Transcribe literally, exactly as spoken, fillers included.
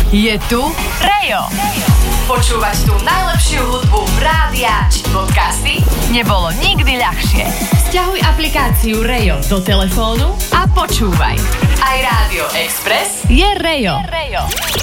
Je tu Rejo. Počúvať tú najlepšiu hudbu rádia či podcasty nebolo nikdy ľahšie. Sťahuj aplikáciu Rejo do telefónu a počúvaj. Aj Rádio Express je Rejo.